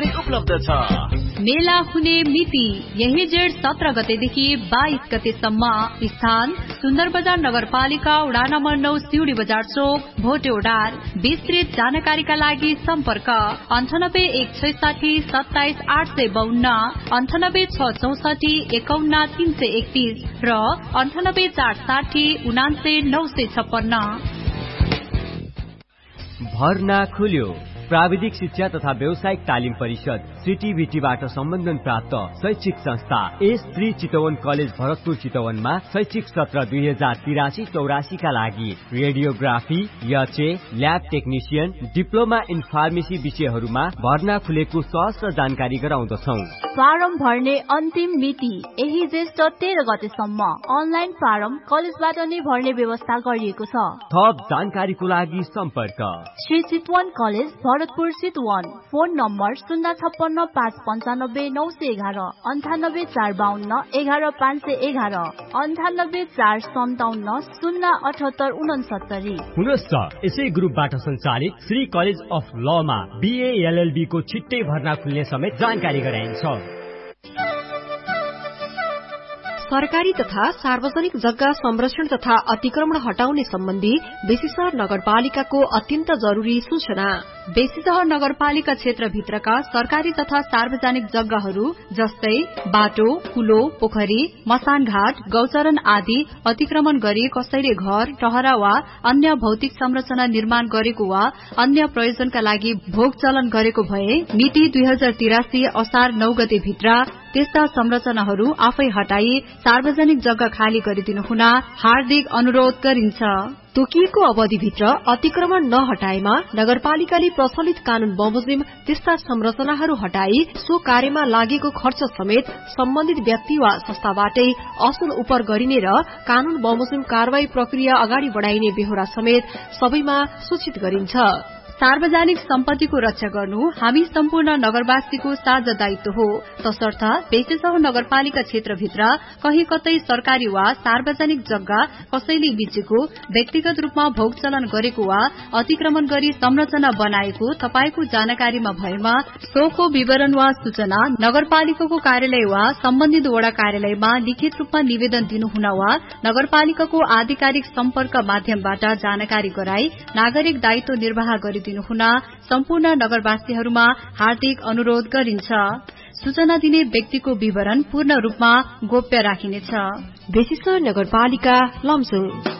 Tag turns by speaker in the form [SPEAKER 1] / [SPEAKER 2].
[SPEAKER 1] पनि उपलब्ध छ।
[SPEAKER 2] मेला हुने मिति यही जेठ 17 गतेदेखि 22 गतेसम्म। स्थान सुन्दर बजार नगरपालिका वडा नम्बर 9 सिउडी बजार चोक भोटेउडार। विस्तृत जानकारीका लागि सम्पर्क 9816 27 852, 98664 51 331 र 98460 79 956।
[SPEAKER 3] भर्ना खुल्यो। प्राविधिक शिक्षा तथा व्यावसायिक तालिम परिषद सीटीभीटीबाट सम्बन्धन प्राप्त शैक्षिक संस्था S3 चितवन कलेज भरतपुर चितवनमा शैक्षिक सत्र 2083-84 का लागि radiography, HA, lab technician, diploma in pharmacy विषयहरूमा भर्ना खुलेको सहज जानकारी गराउँदछौं।
[SPEAKER 4] फारम भर्ने अन्तिम मिति यही जेष्ठ 13 गतेसम्म। अनलाइन फारम कलेजबाट नै भर्ने व्यवस्था गरिएको छ।
[SPEAKER 3] थप जानकारीको लागि सम्पर्क
[SPEAKER 4] Shri Chitwan college Bharatpur Chitwan. Phone number 056 595 911, 98 452 11 511, 98 457 078 69।
[SPEAKER 3] हुनस् यसै ग्रुपबाट सञ्चालित Shri college of Lama BA LLB को छिट्टै भर्ना खुल्ने समेत जानकारी गराइन्छ।
[SPEAKER 5] सरकारी तथा सार्वजनिक जग्गा संरक्षण तथा अतिक्रमण हटाउने सम्बन्धी बेसीसहर नगरपालिकाको अत्यन्त जरुरी सूचना।
[SPEAKER 2] बेसीसहर नगरपालिका क्षेत्रभित्रका सरकारी तथा सार्वजनिक जग्गाहरू जस्तै बाटो, कुलो, पोखरी, मसानघाट, गौचरण आदि अतिक्रमण गरी कसैले घर, टहरा वा अन्य भौतिक संरचना निर्माण गरेको वा अन्य प्रयोजनका लागि भोग चलन गरेको भए मिति 2083 असार 9 गते भित्र त्यस्ता संरचनाहरू आफै हटाई सार्वजनिक जग्गा खाली गरिदिनु हुन हार्दिक अनुरोध गरिन्छ।
[SPEAKER 5] तोकिएको अवधिभित्र अतिक्रमण नहटाएमा नगरपालिकाले प्रचलित कानून बमोजिम त्यस्ता संरचनाहरू हटाई सो कार्यमा लागेको खर्च समेत सम्बन्धित व्यक्ति वा संस्थाबाटै असुल उपर गरिने र कानून बमोजिम कारवाही प्रक्रिया अगाडि बढ़ाइने बेहोरा समेत सबैमा सूचित गरिन्छ।
[SPEAKER 2] सार्वजनिक सम्पत्तिको रक्षा गर्नु हामी सम्पूर्ण नगरवासीको साझा दायित्व हो। तसर्थ बेसीसहर नगरपालिका क्षेत्रभित्र कहीँ कतै सरकारी वा सार्वजनिक जग्गा कसैले बेचेको, व्यक्तिगत रूपमा भोग चलन गरेको वा अतिक्रमण गरी संरचना बनाएको तपाईको जानकारीमा भएमा सोको विवरण वा सूचना नगरपालिकाको कार्यालय वा सम्बन्धित वडा कार्यालयमा लिखित रूपमा निवेदन दिनुहुन वा नगरपालिकाको आधिकारिक सम्पर्क माध्यमबाट जानकारी गराई नागरिक दायित्व निर्वाह गरि हुन सम्पूर्ण नगरवासीहरूमा हार्दिक अनुरोध गरिन्छ। सूचना दिने व्यक्तिको विवरण पूर्ण रूपमा गोप्य राखिनेछ।
[SPEAKER 5] बेसीसहर नगरपालिका लमजुङ।